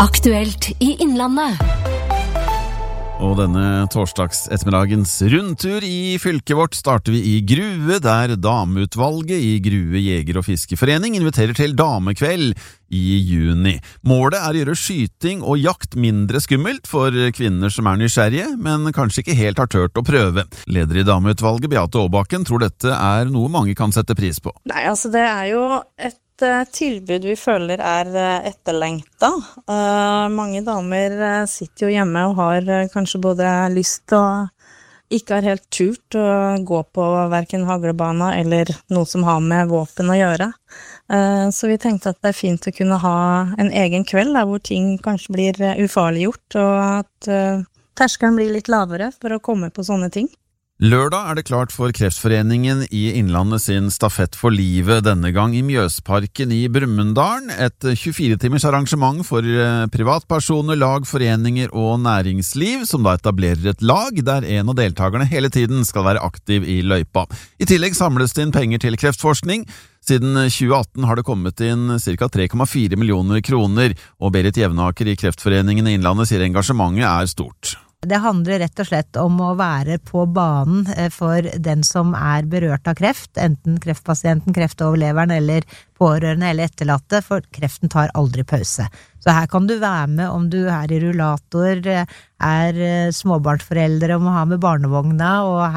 Aktuelt i Innlandet. Og denne torsdags ettermiddagens rundtur i fylket vårt starter vi i Grue, der dameutvalget i Grue Jeger- og Fiskeforening inviterer til damekveld i juni. Målet er å gjøre skyting og jakt mindre skummelt for kvinner som er nysgjerrige, men kanskje ikke helt har tørt å prøve. Leder i dameutvalget, Beate Aabakken, tror dette er noe mange kan sette pris på. Nei, altså det er jo et tilbud vi føler er etterlengta. Mange damer sitter jo hjemme og har kanskje både lyst og ikke har helt turt å gå på hverken haglebana eller noe som har med våpen å gjøre. Så vi tenkte at det er fint å kunne ha en egen kveld der hvor ting kanskje blir ufarliggjort, og at terskelen blir litt lavere for å komme på sånne ting. Lørdag er det klart for Kreftforeningen i Innlandet sin stafett for livet, denne gang i Mjøsparken i Brumunddal. Et 24-timers arrangement for privatpersoner, lag, foreninger og næringsliv, som da etablerer et lag der en av deltakerne hele tiden skal være aktiv i løypa. I tillegg samles det inn penger til kreftforskning. Siden 2018 har det kommet inn ca. 3,4 millioner kroner, og Berit Jevnaker i Kreftforeningen i Innlandet sier engasjementet er stort. Det handler rett og slett om å være på banen for den som er berørt av kreft, enten kreftpasienten, kreftoverleveren eller pårørende eller etterlatte, for kreften tar aldri pause. Så her kan du være med om du er i rullator, er småbarnsforeldre og må ha med barnevogna,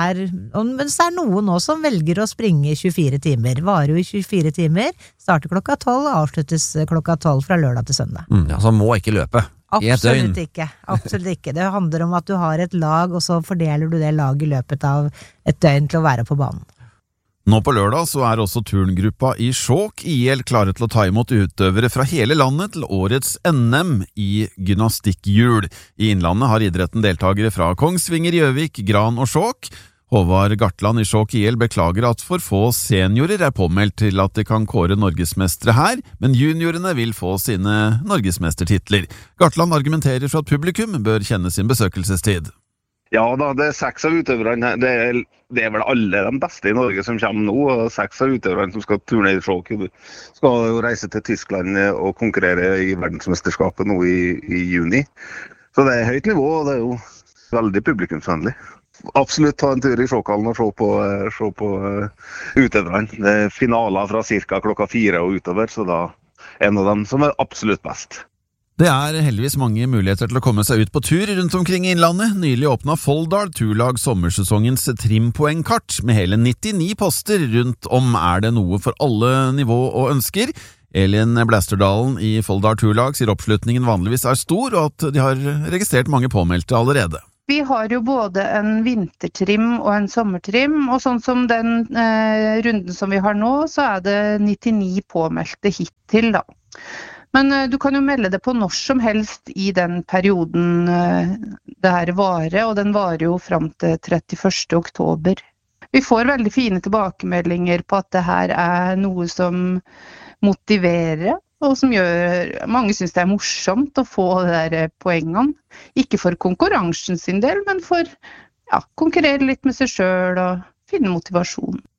men så er noen også som velger å springe i 24 timer. Varer jo i 24 timer, starter klokka 12 og avsluttes klokka 12 fra lørdag til søndag. Ja, så må ikke løpe. Absolutt ikke. Det handler om at du har et lag, og så fordeler du det laget i løpet av et døgn til å være på banen. Nå på lørdag så er også turngruppa i Skjåk IL klare til å ta imot utøvere fra hele landet til årets NM i gymnastikkhjul. I Innlandet har idretten deltagere fra Kongsvinger, Gjøvik, Gran og Skjåk. Håvard Gartland i Skjåk IL beklager at for få seniorer er påmeldt til at de kan kåre norgesmestere her, men juniorene vil få sine norgesmestertitler. Gartland argumenterer for at publikum bør kjenne sin besøkelsestid. Ja da, det er 6 av utøverne. Det er vel alle de beste i Norge som kommer nå, og 6 av utøverne som skal turne i Skjåk skal jo reise til Tyskland og konkurrere i verdensmesterskapet nå i juni. Så det er høyt nivå, og det er jo veldig publikumsvennlig. Absolutt ta en tur i Skjåkhallen og se på utøverne. Det er finaler fra ca. klokka 4 og utover, så da er en av dem som er absolutt best. Det er heldigvis mange muligheter til å komme seg ut på tur rundt omkring i Innlandet. Nylig åpnet Folldal Turlag sommersesongens trimpoengkart med hele 99 poster rundt om. Er det noe for alle nivå og ønsker? Elin Blasterdalen i Folldal Turlag sier oppslutningen vanligvis er stor, og at de har registrert mange påmeldte allerede. Vi har jo både en vintertrim og en sommertrim, og sånn som den runden som vi har nå, så er det 99 påmeldte hittil da. Men du kan jo melde det på når som helst i den perioden det her varer, og den varer jo frem til 31. oktober. Vi får veldig fine tilbakemeldinger på at det her er noe som motiverer, og som gjør mange synes det er morsomt å få de der poengene. Ikke for konkurransen sin del, men for konkurrere litt med seg selv og finne motivasjon.